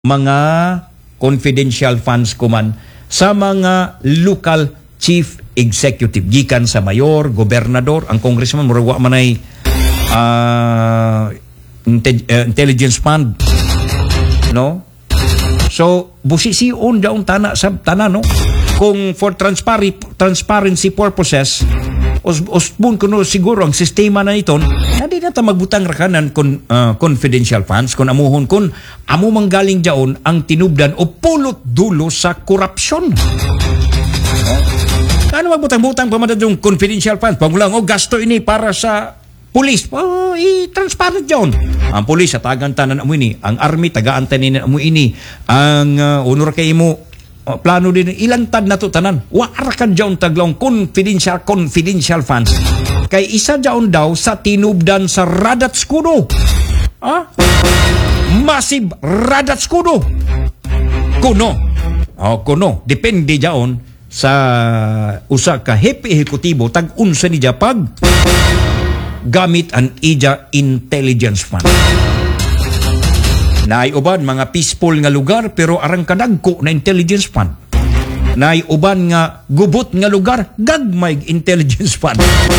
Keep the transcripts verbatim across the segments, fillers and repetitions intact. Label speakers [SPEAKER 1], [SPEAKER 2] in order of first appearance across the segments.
[SPEAKER 1] mga confidential funds kuman sa mga local chief executive gikan sa mayor, gobernador, ang congressman murag wa man ay uh, inte- uh, intelligence fund, no? So busisiun daon tana sa tanan, no? Kung for transparency transparency purposes os osbon kuno siguro ang sistema na iton hindi na ta magbutang rakanan kon uh, confidential funds kun amuhon kun amo manggaling daon ang tinubdan o pulot dulo sa korupsyon. Ano magbutang-butang pamadadong confidential funds? Pag lang, oh, gasto ini para sa pulis. Oh, i-transparent yun. Ang pulis, tagan tanan mo ini. Ang army, tagaan tanan mo ini. Ang uh, honor kay mo, uh, plano din, ilantad na to tanan. Waarakan dyan taglong confidential, confidential funds. Kay isa dyan daw sa tinubdan sa Radat Skudo. Ah? Massive Radat Skudo. Kuno. Oh, kuno. Depende dyan sa usa ka hepe ehekutibo tag-unsa ni pag gamit ang ija intelligence fund. Naay uban mga peaceful nga lugar pero arang kadagko na intelligence fund. Naay uban nga gubot nga lugar gagmay intelligence fund.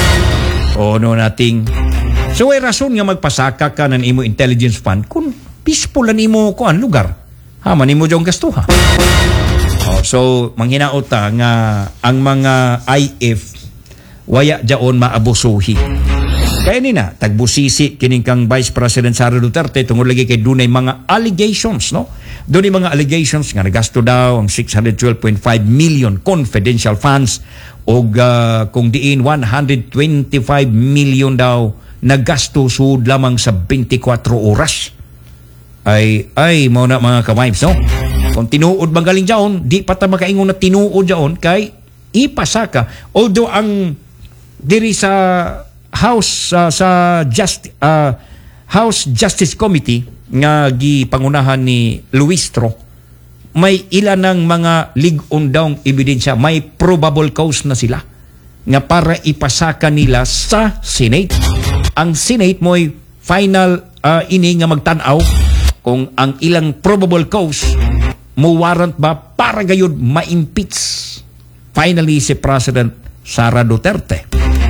[SPEAKER 1] O no nating so ay rason nga magpasaka ka ng imo intelligence fund kung peaceful ang imo kuan lugar. Ha man imo jong gasto ha. Oh, so manghinaot ta nga ang mga I F waya jaon maabusuhi. Kaya ni na tagbusisi kining kang Vice President Sara Duterte tungod lagi kay dunay mga allegations, no? Dunay mga allegations nga nagasto daw ang six hundred twelve point five million confidential funds og uh, kung diin one hundred twenty-five million daw nagasto sud lamang sa twenty-four oras. Ay ay mao na mga ka-vibes, no? Kung tinuod magaling dyan, di pa ta makaingon na tinuod dyan kay ipasaka. Although ang diri sa House uh, sa Just uh, House Justice Committee nga gipangunahan ni Luistro, may ilan ng mga lig-on daw ebidensya, may probable cause na sila nga para ipasaka nila sa Senate. Ang Senate mo'y final uh, ini nga magtanaw kung ang ilang probable cause mo warrant ba para gayud ma-impeach finally si President Sara Duterte.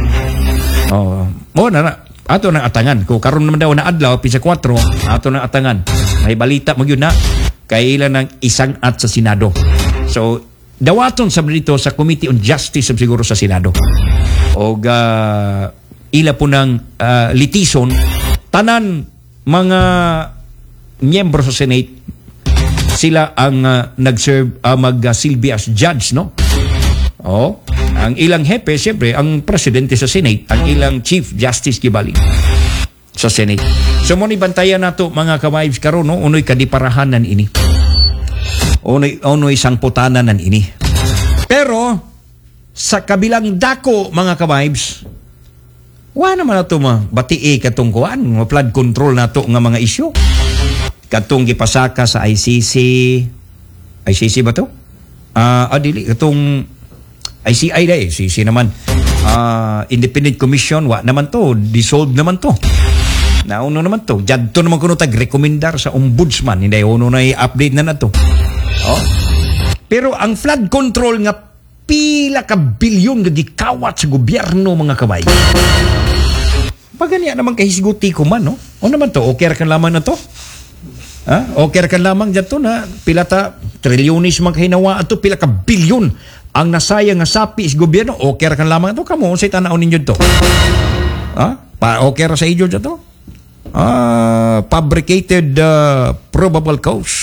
[SPEAKER 1] Oh, mo na, na ato na atangan kung karon naman daw na adlaw pisa four ato na atangan. May balita mo gyud na kay ilan ng isang at sa Senado. So dawaton sa dito sa Committee on Justice siguro sa Senado. Og uh, ila po ng uh, litison tanan mga miyembro sa Senate sila ang uh, nag-serve uh, mag-silbi as judge, no? Oh, ang ilang hepe siyempre ang presidente sa Senate, ang ilang Chief Justice gibaling sa Senate. So mo ni bantayan nato mga ka-wives karon, no? Unoy kadiparahanan ini. Unoy unoy sangputanan nan ini. Pero sa kabilang dako mga ka-wives, wa naman nato mabatii katong kuan, flood control nato nga mga isyu. Katong gipasaka sa I C C, I C C ba to? Ah, uh, adili katong I C I dai, I C C naman. Uh, Independent Commission, wa naman to, dissolved naman to. Nauno naman to. Jadto naman kuno tag-rekomendar sa ombudsman, hindi uno na i-update na na to. Oh. Pero ang flood control nga pila ka bilyon nga gikawat sa gobyerno mga kabay. Paganya naman kahisguti ko man, no? O naman to, okay kan lamang na to? Ha? Okay kan lamang dyan to na pila ta trilyonis mga hinawa ato, pila ka bilyon ang nasayang nga sapi sa gobyerno. Okay kan lamang ito, kamo sa itanaw ninyo to. Ha? Pa okay ra sa inyo dyan to? Ah, fabricated uh, probable cause.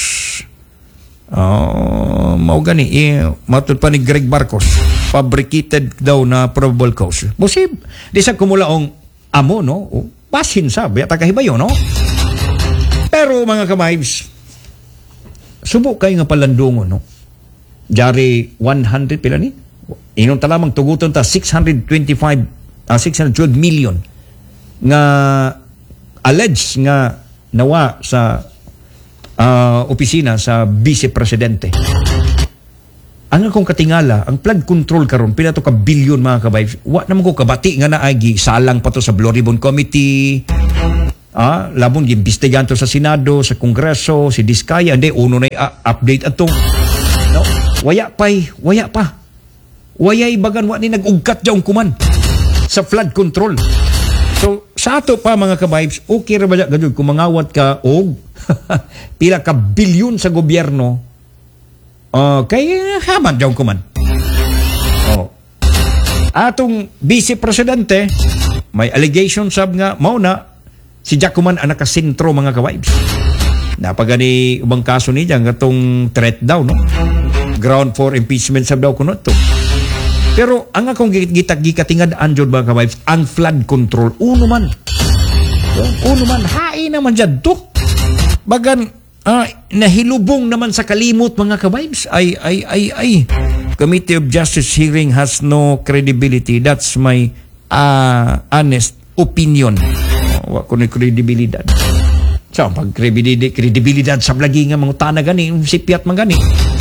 [SPEAKER 1] Uh, mau gani eh, matod pa ni Greg Marcos, fabricated daw na probable cause. Posib di sa kumulaong amo, no? Basin sabi at kahibayo, no? Pero mga ka-vibes, subok kayo nga palandungon, no? Jari one hundred pila ni? Inong talamang tuguton ta six hundred twenty-five, uh, six hundred twelve million nga alleged nga nawa sa uh, opisina sa Vice Presidente. Ang akong katingala, ang flood control karon pila to ka bilyon mga ka-vibes. Wa naman ko kabati nga naagi salang pa to sa Blue Ribbon Committee. Ah, labon giimbestigahan to sa Senado, sa Kongreso, si Diskaya, hindi uno na update ato. No, waya pay, waya pa. Wayay bagan wa ni nag-ugkat jaong kuman sa flood control. So sa ato pa mga ka-vibes, okay ra ba gadud kung mangawat ka og pila ka bilyon sa gobyerno. Uh, kay haman jaong kuman. Oh. Atong vice presidente may allegation sab nga mao na si Jacuman ang nakasentro mga ka-vibes. Napagani ubang kaso ni dyan, katong threat daw, no? Ground for impeachment sab daw kuno to. Pero ang akong gitak-gikatingad anjod mga ka-vibes, ang flood control, uno man. Uno man, hain naman dyan to. Bagan, ah, nahilubong naman sa kalimot mga ka-vibes. Ay, ay, ay, ay. Committee of Justice hearing has no credibility. That's my uh, honest opinion. Wa ko ni kredibilidad. So, pag kredibilidad, kredibilidad sa lagi nga mga utana gani, sipiat man gani.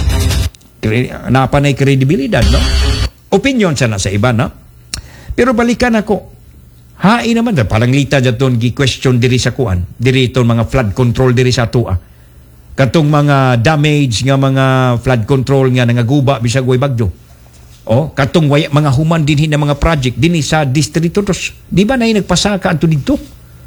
[SPEAKER 1] Napanay kredibilidad, no? Opinion siya na sa iba, no? Pero balikan ako. Hain naman, parang lita dyan doon, gi-question diri sa kuan. Diri itong mga flood control diri sa atua. Katong mga damage nga mga flood control nga nangaguba bisag way bagyo. O, katong way, mga human dinhi na mga project dinhi sa distrito dos. Di ba na nagpasaka ato dito?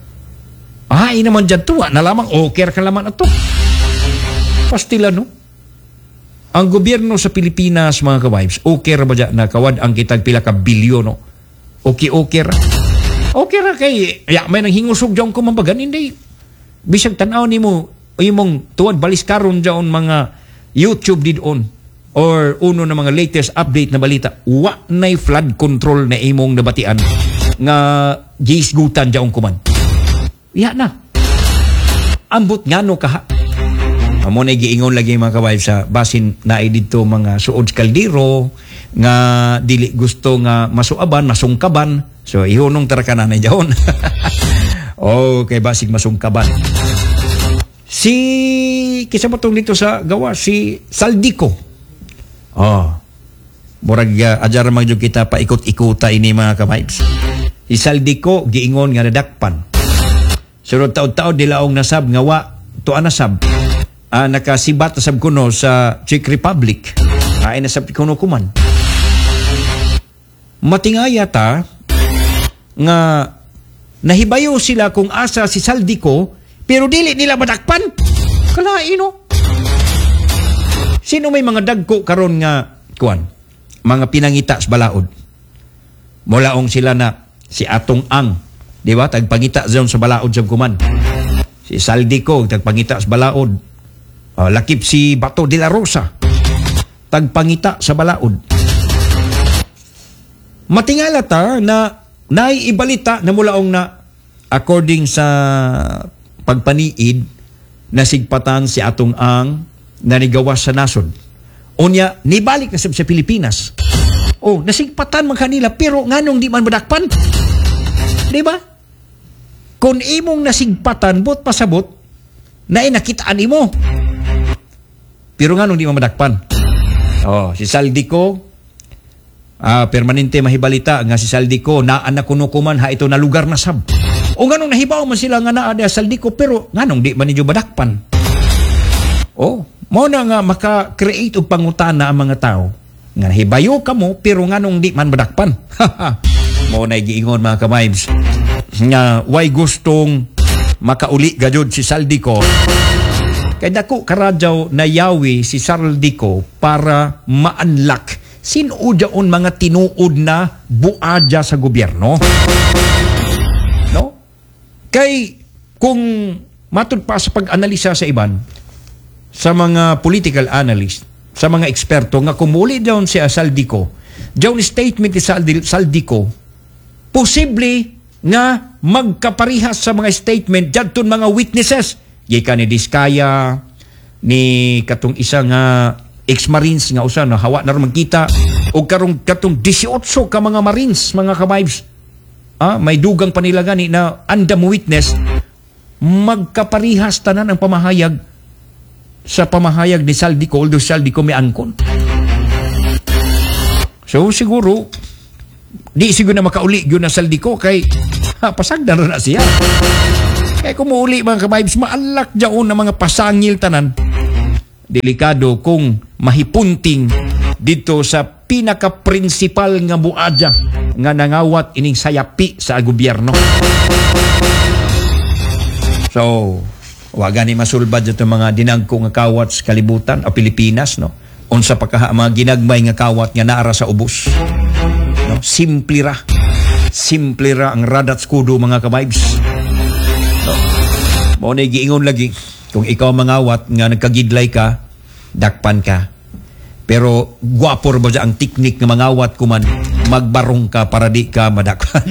[SPEAKER 1] Ay naman dyan to, na lamang okay ka naman ato. Pastila, no? Ang gobyerno sa Pilipinas, mga ka-vibes, okay ra ba dyan na kawad ang kitag pila ka bilyon, no? Okay, okay ra. Okay ra kay, ya, may nang hingusog dyan kumambagan, hindi. Bisag tanaw ni mo, imong tuwad balis karon dyan mga YouTube did on or uno na mga latest update na balita, wa na'y flood control na imong nabatian nga gisgutan dyan kuman. Ya na. Ambot nga no kaha. Amo na giingon lagi mga ka-vibes sa basin na dito mga suod kaldero nga dili gusto nga masuaban, masungkaban. So ihunong tarakana na dyan. Okay, basig masungkaban. Si kisa mo tong dito sa gawa si Saldico. Oh. Murag uh, ajar man jud kita pa ikot-ikuta ini mga ka-vibes. Si Saldico giingon nga nadakpan. Sunod taon-taon dilaong nasab nga wa tuan nasab. Ah, nakasibat nasab kuno sa Czech Republic. Ay nasab kuno kuman. Matingaya ta nga nahibayo sila kung asa si Saldico pero dili nila madakpan. Kalaino. Sino may mga dagko karon nga kuan? Mga pinangita sa balaod. Mulaong sila na si Atong Ang, di ba? Tagpangita zon sa balaod sa kuman. Si Saldico, tagpangita sa balaod. Uh, lakip si Bato de la Rosa, tagpangita sa balaod. Matingala ta na naiibalita na mulaong na according sa pagpaniid na sigpatan si Atong Ang nanigawas sa nasod. Unya, nibalik na sa, sa Pilipinas. Oh, nasigpatan man kanila pero nganong di man madakpan. Di ba? Kung imong nasigpatan, bot pasabot, na inakitaan imo. Pero nganong di man madakpan. Oh, si Saldico, ah, permanente mahibalita nga si Saldico, naan na kuno kuman ha ito na lugar na sab. O nganong nahibaw man sila nga naa sa Saldico, pero nganong di man ninyo madakpan. Oh, mo na nga maka-create og pangutana ang mga tao. Nga nahibayo ka mo, pero nganong di man madakpan. Mo na giingon mga ka-vibes. Nga way gustong makauli gajud si Saldico. Kay dako karadyaw na yawi si Saldico para ma-unlock sinudaon mga tinuod na buadya sa gobyerno. No? Kay kung matud pa sa pag-analisa sa iban, sa mga political analyst, sa mga eksperto nga kumuli daw si Saldico, daw ni statement ni Saldico, posible nga magkaparihas sa mga statement jadton mga witnesses. Gikan ni Diskaya, ni katong isa nga ex-marines nga usa na hawa na ron magkita, o karong katong eighteen ka mga marines, mga ka-vibes. Ah, may dugang pa nila gani na andam witness, magkaparihas tanan ang pamahayag sa pamahayag ni Saldico, although Saldico may angkon. So siguro, di siguro na makauli yun na Saldico kay ha, pasagdan na siya. Kaya kumuuli mga kabibes, maalak dyaon na mga pasangil tanan. Delikado kung mahipunting dito sa pinaka-prinsipal nga buadya nga nangawat ining sayapi sa gobyerno. So, waga ni masulbad ito mga dinagko nga kawat sa kalibutan o Pilipinas, no? Unsa pa ka mga ginagmay nga kawat nga naara sa ubos. No? Simple ra. Simple ra ang radat skudo mga kabibes. No? Mo na giingon lagi, kung ikaw mangawat nga nagkagidlay ka, dakpan ka. Pero guwapor ba ang teknik nga mangawat kuman, magbarong ka para di ka madakpan.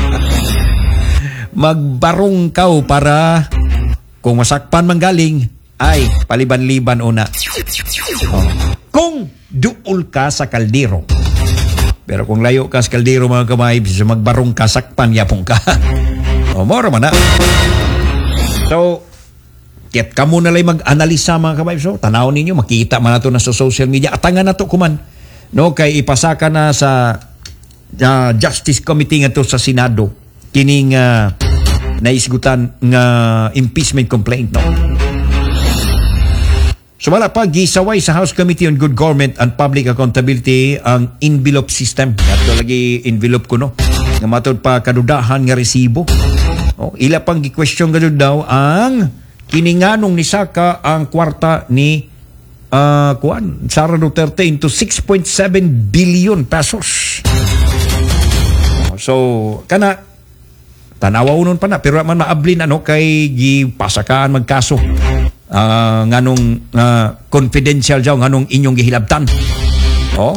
[SPEAKER 1] Magbarong ka para kung masakpan manggaling, ay paliban-liban una. Oh. Kung duol ka sa kaldero. Pero kung layo ka sa kaldero mga kamay, magbarong ka, sakpan, yapong ka. O, mora man na. So, kit ka muna lang mag-analisa mga kamay. So, tanaw ninyo, makita man na ito na sa social media. Atangan na ito kuman. No, kay ipasaka na sa uh, Justice Committee nga ito sa Senado. Kining uh, naisgutan nga impeachment complaint. No? So wala pa, gisaway sa House Committee on Good Government and Public Accountability ang envelope system. Ito lagi envelope ko, no? Nga matod pa kadudahan nga resibo. O, ila pang gi-question ka daw ang kininganong ni Saka ang kwarta ni uh, kuan, Sara Duterte into six point seven billion pesos. So, kana tanawa unon pa na, pero man maablin ano kay gipasakaan magkaso. Uh, nganong uh, confidential jaw nganong inyong gihilabtan. Oh.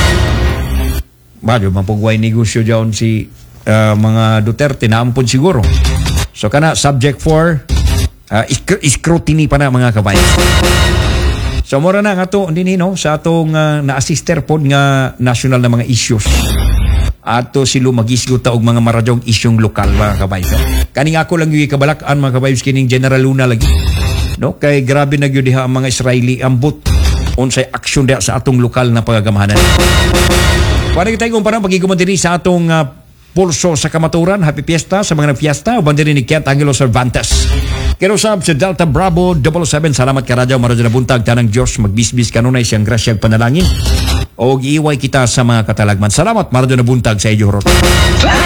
[SPEAKER 1] Badyo mapugway negosyo jaw si uh, mga Duterte naampun siguro. So kana subject for uh, scrutiny pa na mga kabay. So mura na nga to din no sa atong uh, na-assister pod nga national na mga issues. Ato silo magisguta og mga maradyong isyong lokal mga kabay. Kani ako lang yung kabalakan mga kabay kining General Luna lagi. No, kay grabe na gyud diha ang mga Israeli ambot unsay aksyon diha sa atong lokal na pagagamahanan. Para kita kung parang pagigumon diri sa atong uh, pulso sa kamaturan, happy fiesta sa mga nagfiesta, uban diri ni Kiat Angelo Cervantes. Kero sab sa Delta Bravo double oh seven, salamat ka radyo maradyo na buntag tanang Diyos magbisbis kanunay siyang grasya ug panalangin. O giiway kita sa mga katalagman. Salamat maradyo na buntag sa iyo.